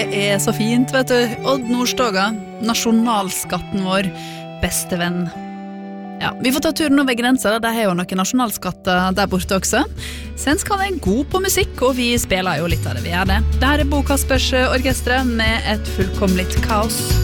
Det så fint, vet du. Odd Nordstoga, nasjonalskatten vår, beste venn. Ja, vi får ta turen over grensa, det har jo noen nasjonalskatter der borte også. Svenskene god på musikk, og vi spiller jo litt av det, vi det. Det her Bo Kaspers orkestre med et fullkomligt kaos.